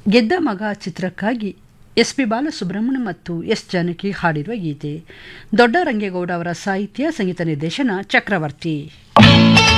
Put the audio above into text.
ಗೆದ್ದ ಮಗ ಚಿತ್ರಕ್ಕಾಗಿ ಎಸ್.ಪಿ. ಬಾಲಸುಬ್ರಹ್ಮಣ್ಯ ಮತ್ತು ಎಸ್. ಜಾನಕಿ ಹಾಡಿರುವ ಗೀತೆ. ದೊಡ್ಡ ರಂಗೇಗೌಡ ಅವರ ಸಾಹಿತ್ಯ, ಸಂಗೀತ ನಿರ್ದೇಶನ ಚಕ್ರವರ್ತಿ.